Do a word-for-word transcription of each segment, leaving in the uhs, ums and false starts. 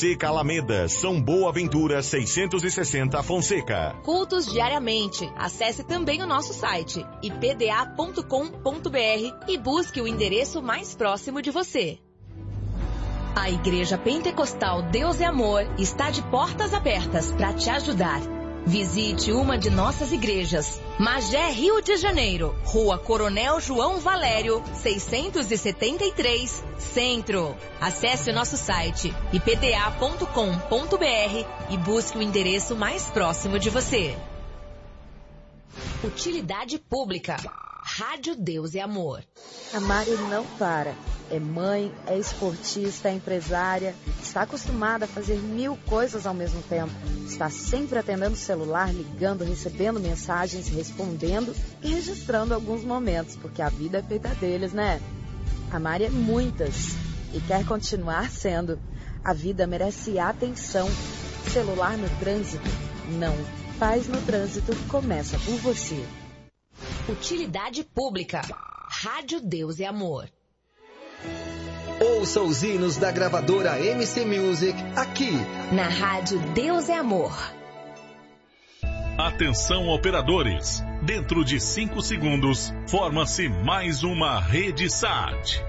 Seca Alameda, São Boaventura seiscentos e sessenta Fonseca. Cultos diariamente. Acesse também o nosso site i p d a ponto com ponto b r e busque o endereço mais próximo de você. A Igreja Pentecostal Deus é Amor está de portas abertas para te ajudar. Visite uma de nossas igrejas. Magé, Rio de Janeiro, Rua Coronel João Valério, seiscentos e setenta e três, Centro. Acesse o nosso site i p d a ponto com ponto b r e busque o endereço mais próximo de você. Utilidade Pública. Rádio Deus é Amor. A Mari não para. É mãe, é esportista, é empresária, está acostumada a fazer mil coisas ao mesmo tempo. Está sempre atendendo o celular, ligando, recebendo mensagens, respondendo e registrando alguns momentos, porque a vida é feita deles, né? A Mari é muitas e quer continuar sendo. A vida merece atenção. Celular no trânsito? Não. Paz no trânsito começa por você. Utilidade Pública. Rádio Deus é Amor. Ouça os hinos da gravadora M C Music aqui na Rádio Deus é Amor. Atenção operadores, dentro de cinco segundos forma-se mais uma rede S A T.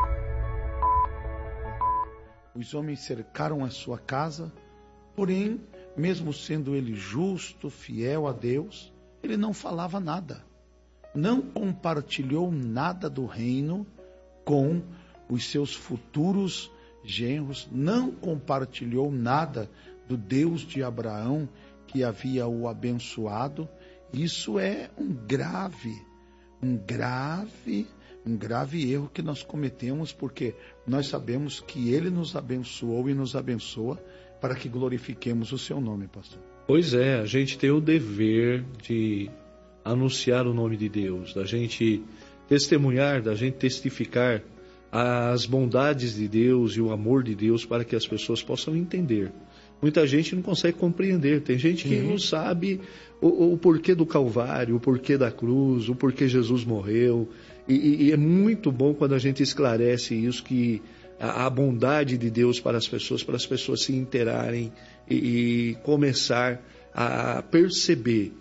Os homens cercaram a sua casa, porém, mesmo sendo ele justo, fiel a Deus, ele não falava nada. Não compartilhou nada do reino com os seus futuros genros, não compartilhou nada do Deus de Abraão que havia o abençoado. Isso é um grave, um grave, um grave erro que nós cometemos, porque nós sabemos que Ele nos abençoou e nos abençoa para que glorifiquemos o seu nome, pastor. Pois é, a gente tem o dever de anunciar o nome de Deus, da gente testemunhar, da gente testificar as bondades de Deus e o amor de Deus para que as pessoas possam entender. Muita gente não consegue compreender, tem gente que uhum. não sabe o, o porquê do Calvário, o porquê da cruz, o porquê Jesus morreu, e, e é muito bom quando a gente esclarece isso, que a, a bondade de Deus para as pessoas, para as pessoas se inteirarem e, e começar a perceber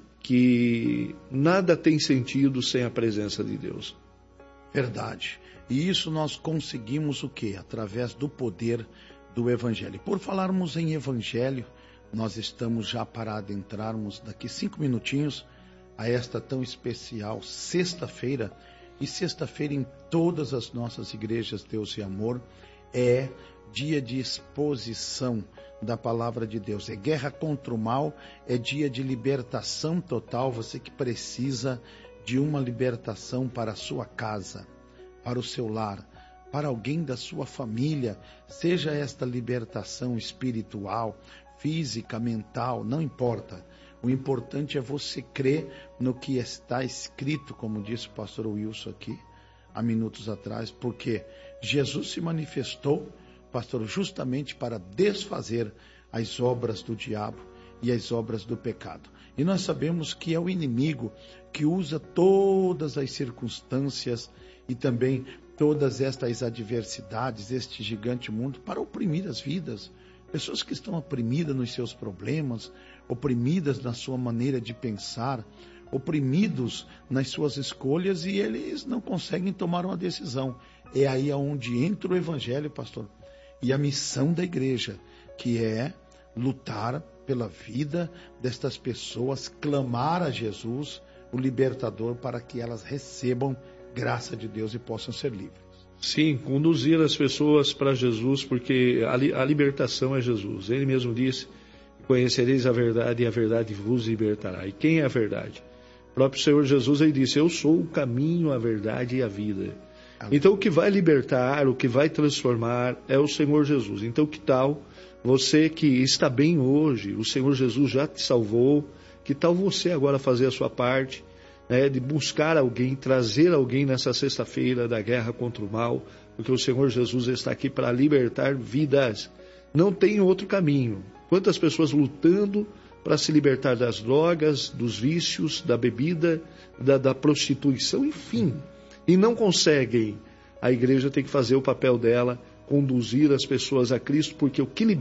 que nada tem sentido sem a presença de Deus. Verdade. E isso nós conseguimos o quê? Através do poder do Evangelho. Por falarmos em Evangelho, nós estamos já para adentrarmos daqui cinco minutinhos a esta tão especial sexta-feira. E sexta-feira em todas as nossas igrejas Deus e Amor é dia de exposição da palavra de Deus. É guerra contra o mal, é dia de libertação total. Você que precisa de uma libertação para a sua casa, para o seu lar, para alguém da sua família, seja esta libertação espiritual, física, mental, não importa. O importante é você crer no que está escrito, como disse o pastor Wilson aqui, há minutos atrás, porque Jesus se manifestou, pastor, justamente para desfazer as obras do diabo e as obras do pecado. E nós sabemos que é o inimigo que usa todas as circunstâncias e também todas estas adversidades, este gigante mundo, para oprimir as vidas. Pessoas que estão oprimidas nos seus problemas, oprimidas na sua maneira de pensar, oprimidos nas suas escolhas, e eles não conseguem tomar uma decisão. É aí onde entra o Evangelho, pastor, e a missão da igreja, que é lutar pela vida destas pessoas, clamar a Jesus, o libertador, para que elas recebam graça de Deus e possam ser livres. Sim, conduzir as pessoas para Jesus, porque a, li, a libertação é Jesus. Ele mesmo disse: conhecereis a verdade e a verdade vos libertará. E quem é a verdade? O próprio Senhor Jesus, ele disse: eu sou o caminho, a verdade e a vida. Amém. Então o que vai libertar, o que vai transformar é o Senhor Jesus. Então que tal você que está bem hoje, o Senhor Jesus já te salvou, que tal você agora fazer a sua parte, né, de buscar alguém, trazer alguém nessa sexta-feira da guerra contra o mal, porque o Senhor Jesus está aqui para libertar vidas. Não tem outro caminho. Quantas pessoas lutando para se libertar das drogas, dos vícios, da bebida, da, da prostituição, enfim, e não conseguem. A igreja tem que fazer o papel dela, conduzir as pessoas a Cristo, porque o que